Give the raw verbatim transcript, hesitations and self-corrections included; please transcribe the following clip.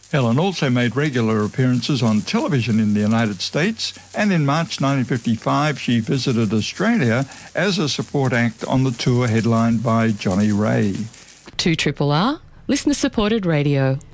Helen also made regular appearances on television in the United States, and in March nineteen fifty-five she visited Australia as a support act on the tour headlined by Johnny Ray. two R R R, listener-supported radio.